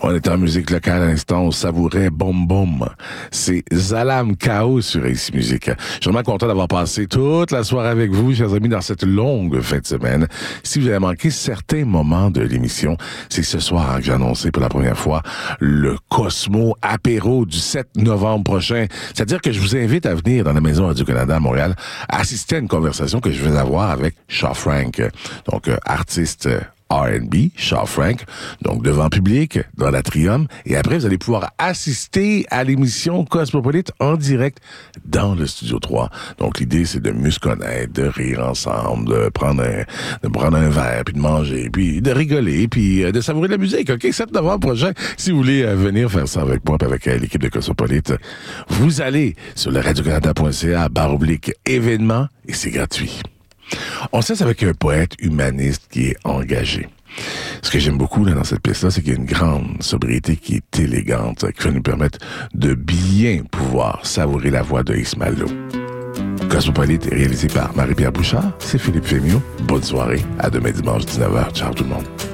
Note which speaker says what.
Speaker 1: On était en musique locale à l'instant, on savourait Boum Boum. C'est Zalam Kao sur AC Musique. Je suis vraiment content d'avoir passé toute la soirée avec vous, chers amis, dans cette longue fin de semaine. Si vous avez manqué certains moments de l'émission, c'est ce soir que j'ai annoncé pour la première fois le Cosmo Apéro du 7 novembre prochain. C'est-à-dire que je vous invite à venir dans la Maison Radio-Canada à Montréal, assister à une conversation que je vais avoir avec Shaw Frank, donc artiste R&B, Shaw Frank, donc devant public, dans l'Atrium, et après, vous allez pouvoir assister à l'émission Cosmopolite en direct dans le Studio 3. Donc, l'idée, c'est de mieux se connaître, de rire ensemble, de prendre un verre, puis de manger, puis de rigoler, puis de savourer la musique, OK? 7 novembre prochain, si vous voulez venir faire ça avec moi, puis avec l'équipe de Cosmopolite, vous allez sur le radiocanada.ca/événements, et c'est gratuit. On cesse avec un poète humaniste qui est engagé. Ce que j'aime beaucoup là, dans cette pièce-là, c'est qu'il y a une grande sobriété qui est élégante, qui va nous permettre de bien pouvoir savourer la voix de Ismaël Lô. Cosmopolite est réalisé par Marie-Pierre Bouchard, c'est Philippe Fémiot. Bonne soirée, à demain dimanche 19h. Ciao tout le monde.